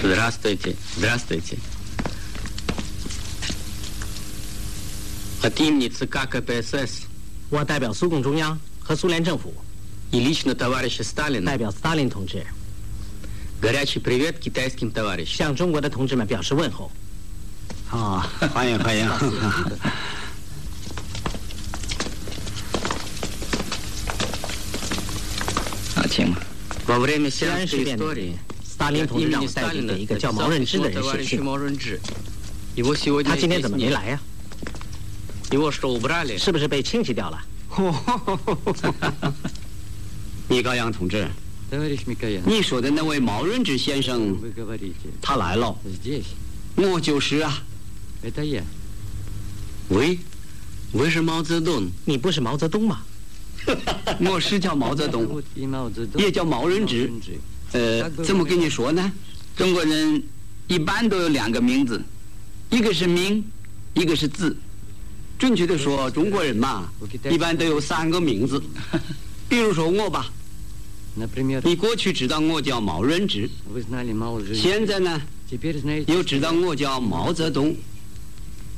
Здравствуйте, здравствуйте. От имени ЦК КПСС 我代表苏共中央和苏联政府， и лично товарища 代 Сталина 表斯大林同志， горячий привет китайским товарищам. 向中国的同志们表示问候。 啊，欢迎欢迎。啊，请吧。 Во время 西安事 сеанской 变那 истории 天，斯大林 от 同志让 имени 我代替 Сталина 给一个叫 написал 毛润之 письмо 的人写 товарищу 信。 Мауренджи. Его сегодня 他今天 здесь 怎么没 нет. 来呀？ Его что, убрали? 是不是被清洗掉了？ 米高扬同志， Товарищ Микоян, 你说的那位毛润之先生， вы говорите, 他来了， здесь, 我就是啊。 это я. Вы? Вы же Мао Цзэдун. 你不是毛泽东吗？ 我是叫毛泽 Меня 东， зовут и Мао Цзэдун, 也叫毛润之。 怎么跟你说呢？中国人一般都有两个名字，一个是名，一个是字。准确的说，中国人嘛，一般都有三个名字。比如说我吧， Например, 你过去知道我叫毛润之， вы знали Мао Цзэдун, 现在呢 теперь знаете, 又知道我叫毛泽东。